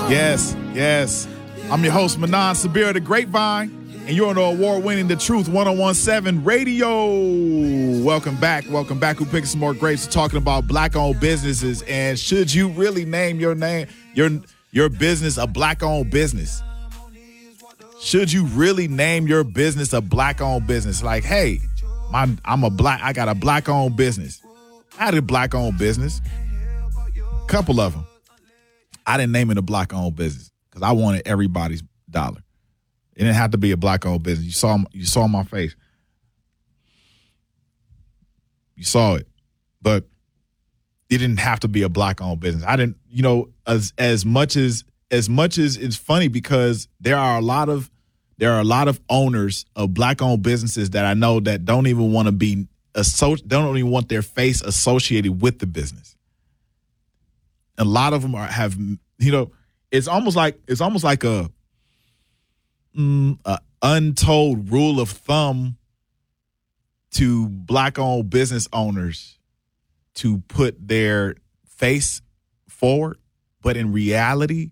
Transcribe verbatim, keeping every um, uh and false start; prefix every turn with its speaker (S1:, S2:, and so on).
S1: Yes, yes. I'm your host, Manan Sabir, the Grapevine, and you're on the award-winning The Truth ten seventeen Radio. Welcome back. Welcome back. Who picks some more grapes? Talking about black-owned businesses, and should you really name your name, your your business a black-owned business? Should you really name your business a black-owned business? Like, hey, my I'm a black. I got a black-owned business. I had a black-owned business. Couple of them. I didn't name it a black-owned business because I wanted everybody's dollar. It didn't have to be a black-owned business. You saw, you saw my face. You saw it, but it didn't have to be a black-owned business. I didn't, you know, as as much as as much as it's funny because there are a lot of there are a lot of owners of black-owned businesses that I know that don't even want to be associ- don't even want their face associated with the business. A lot of them are have, you know, it's almost like it's almost like a, mm, a untold rule of thumb to black-owned business owners to put their face forward, but in reality,